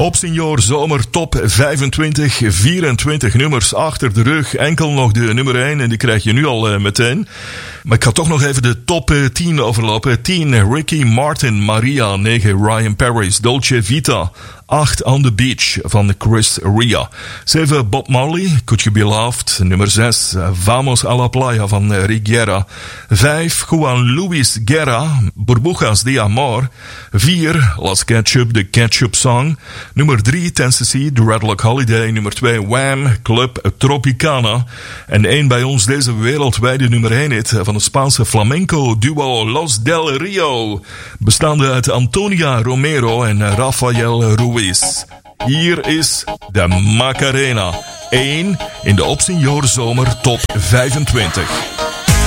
Op Senior Zomer Top 25, 24 nummers achter de rug. Enkel nog de nummer 1 en die krijg je nu al meteen. Maar ik ga toch nog even de top 10 overlopen. 10 Ricky Martin, Maria. 9 Ryan Paris, Dolce Vita. 8 On The Beach van Chris Ria. 7 Bob Marley, Could You Be Loved. Nummer 6 Vamos a la Playa van Rick Guerra. 5 Juan Luis Guerra, Burbujas de Amor. 4 Las Ketchup, The Ketchup Song. Nummer 3 Tennessee, The Redlock Holiday. Nummer 2 Wham, Club Tropicana. En 1 bij ons deze wereldwijde nummer 1 hit van het Spaanse flamenco duo Los Del Rio. Bestaande uit Antonia Romero en Rafael Ruiz. Hier is de Macarena. 1 in de Op Senior Zomer Top 25.